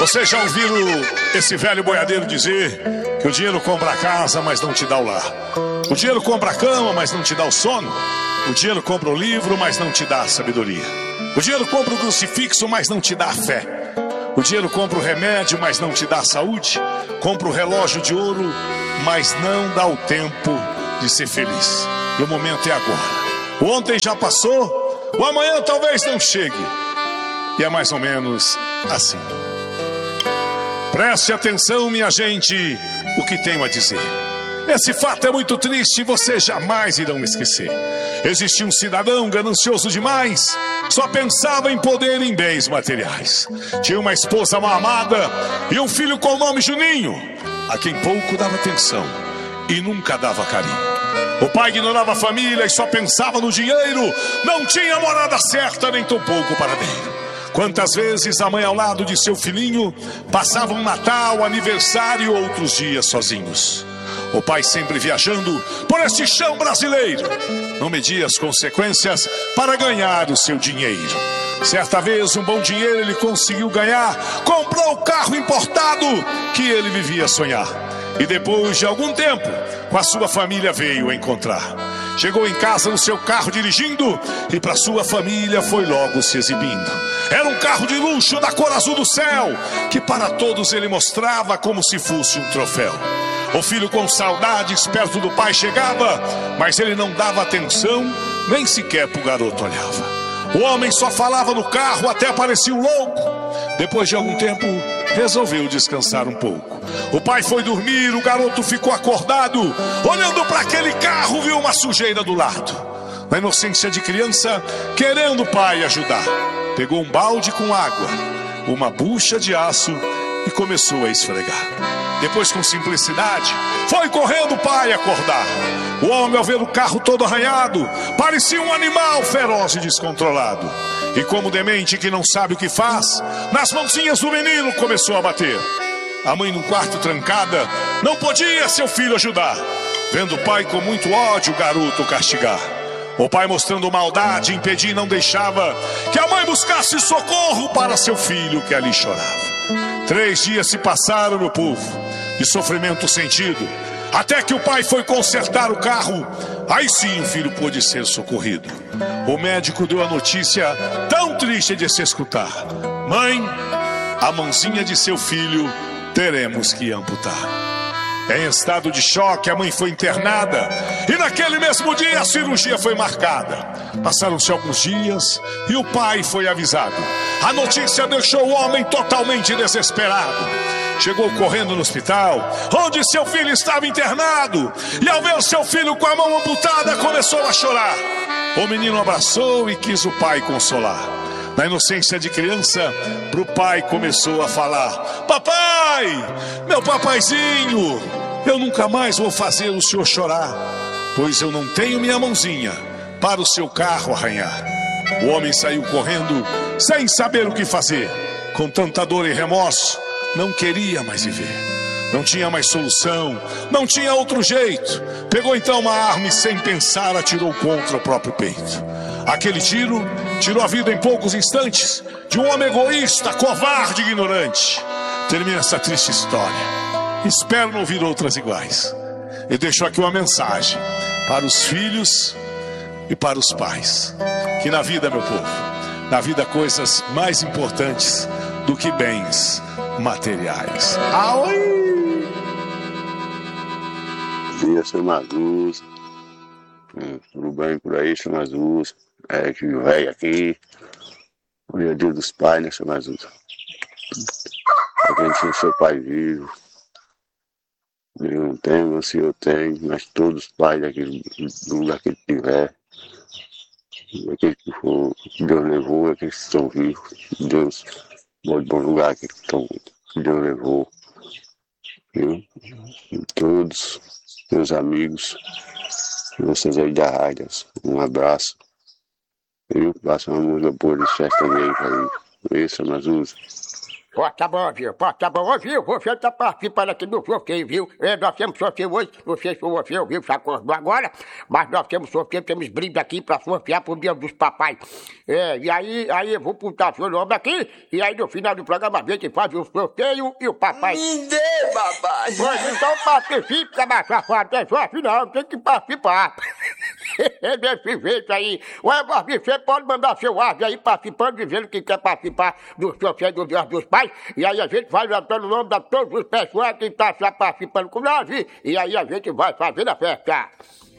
Vocês já ouviram esse velho boiadeiro dizer que o dinheiro compra a casa, mas não te dá o lar. O dinheiro compra a cama, mas não te dá o sono. O dinheiro compra o livro, mas não te dá a sabedoria. O dinheiro compra o crucifixo, mas não te dá a fé. O dinheiro compra o remédio, mas não te dá a saúde. Compra o relógio de ouro, mas não dá o tempo de ser feliz. E o momento é agora. O ontem já passou, o amanhã talvez não chegue. E é mais ou menos assim. Preste atenção, minha gente, o que tenho a dizer. Esse fato é muito triste e vocês jamais irão esquecer. Existia um cidadão ganancioso demais, só pensava em poder e em bens materiais. Tinha uma esposa mal amada e um filho com o nome Juninho, a quem pouco dava atenção e nunca dava carinho. O pai ignorava a família e só pensava no dinheiro, não tinha morada certa nem tampouco paradeiro. Quantas vezes a mãe ao lado de seu filhinho passavam Natal, aniversário e outros dias sozinhos. O pai sempre viajando por este chão brasileiro, não media as consequências para ganhar o seu dinheiro. Certa vez um bom dinheiro ele conseguiu ganhar, comprou o carro importado que ele vivia a sonhar. E depois de algum tempo, com a sua família veio encontrar. Chegou em casa no seu carro dirigindo e para sua família foi logo se exibindo. Era um carro de luxo da cor azul do céu, que para todos ele mostrava como se fosse um troféu. O filho com saudades perto do pai chegava, mas ele não dava atenção, nem sequer pro garoto olhava. O homem só falava no carro até parecia um louco. Depois de algum tempo, resolveu descansar um pouco. O pai foi dormir, o garoto ficou acordado. Olhando para aquele carro, viu uma sujeira do lado. Na inocência de criança, querendo o pai ajudar, pegou um balde com água, uma bucha de aço e começou a esfregar. Depois, com simplicidade, foi correndo o pai acordar. O homem, ao ver o carro todo arranhado, parecia um animal feroz e descontrolado. E como demente que não sabe o que faz, nas mãozinhas do menino começou a bater. A mãe, num quarto trancada, não podia seu filho ajudar. Vendo o pai com muito ódio, o garoto castigar. O pai, mostrando maldade, impedia e não deixava que a mãe buscasse socorro para seu filho que ali chorava. 3 dias se passaram, meu povo, de sofrimento sentido, até que o pai foi consertar o carro. Aí sim o filho pôde ser socorrido. O médico deu a notícia tão triste de se escutar: mãe, a mãozinha de seu filho teremos que amputar. Em estado de choque, a mãe foi internada e naquele mesmo dia a cirurgia foi marcada. Passaram-se alguns dias e o pai foi avisado. A notícia deixou o homem totalmente desesperado. Chegou correndo no hospital, onde seu filho estava internado, e ao ver seu filho com a mão amputada, começou a chorar. O menino abraçou e quis o pai consolar. Na inocência de criança, pro pai começou a falar: papai, meu papaizinho, eu nunca mais vou fazer o senhor chorar, pois eu não tenho minha mãozinha para o seu carro arranhar. O homem saiu correndo, sem saber o que fazer. Com tanta dor e remorso, não queria mais viver. Não tinha mais solução, não tinha outro jeito. Pegou então uma arma e, sem pensar, atirou contra o próprio peito. Aquele tiro tirou a vida em poucos instantes de um homem egoísta, covarde e ignorante. Termina essa triste história. Espero não ouvir outras iguais. E deixo aqui uma mensagem para os filhos e para os pais: que na vida, meu povo, na vida, coisas mais importantes do que bens materiais. Aoi! Bom dia, seu Mazusa. Tudo bem por aí, seu Mazusa? É que velho aqui. Hoje é dia dos pais, né, seu Mazusa? A gente tem seu pai vivo. Eu não tenho, assim eu tenho, mas todos os pais daquele lugar que ele tiver, aquele que for, que Deus levou, aqueles que estão vivos, Deus, bom lugar que Deus levou, viu? E todos meus amigos, vocês aí da rádio, um abraço, viu? Passa uma música boa de festa também, isso, Mazusa. Pode tá bom, viu? Pode tá bom. Ô, viu? Você tá participando aqui do sorteio, viu? Nós temos sorteio hoje, não sei se você ouviu, se acordou agora, mas nós temos sorteio, temos brinde aqui pra sortear pro Dia dos Papais. E aí eu vou botar seu nome aqui, e aí no final do programa a gente faz o sorteio e o papai... Me dê, papai! Pois então participe, camarada safado, é só afinal, tem que participar. Desse jeito aí. Ué, você pode mandar seu áudio aí participando, dizendo que quer participar do sorteio do Dia dos Pais, e aí a gente vai anotando o nome de todos os pessoas que estão participando com nós, e aí a gente vai fazer a festa.